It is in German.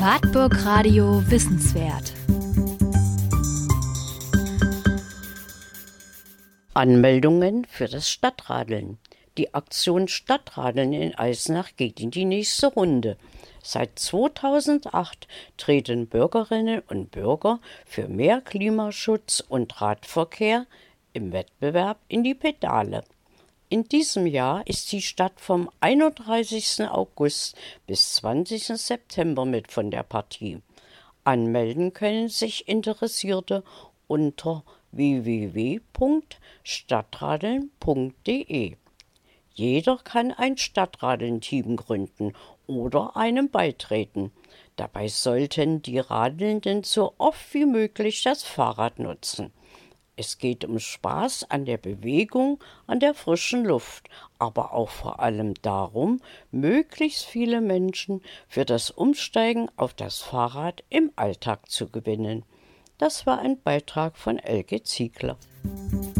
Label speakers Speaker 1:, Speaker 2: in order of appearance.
Speaker 1: Wartburg Radio Wissenswert.
Speaker 2: Anmeldungen für das Stadtradeln. Die Aktion Stadtradeln in Eisenach geht in die nächste Runde. Seit 2008 treten Bürgerinnen und Bürger für mehr Klimaschutz und Radverkehr im Wettbewerb in die Pedale. In diesem Jahr ist die Stadt vom 31. August bis 20. September mit von der Partie. Anmelden können sich Interessierte unter www.stadtradeln.de. Jeder kann ein Stadtradeln-Team gründen oder einem beitreten. Dabei sollten die Radelnden so oft wie möglich das Fahrrad nutzen. Es geht um Spaß an der Bewegung, an der frischen Luft, aber auch vor allem darum, möglichst viele Menschen für das Umsteigen auf das Fahrrad im Alltag zu gewinnen. Das war ein Beitrag von Elke Ziegler.